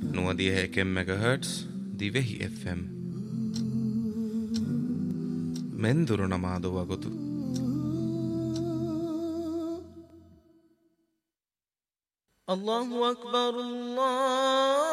91 MHz ದಿವೆಹಿ FM ಮೆಂದುರುಣ ಮಾದುವಗುತು الله أكبر الله